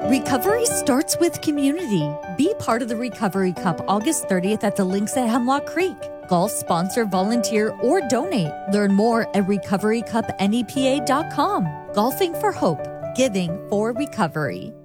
Recovery starts with community. Be part of the Recovery Cup August 30th at the links at Hemlock Creek. Golf sponsor, volunteer, or donate. Learn more at recoverycupnepa.com. Golfing for Hope. Giving for Recovery.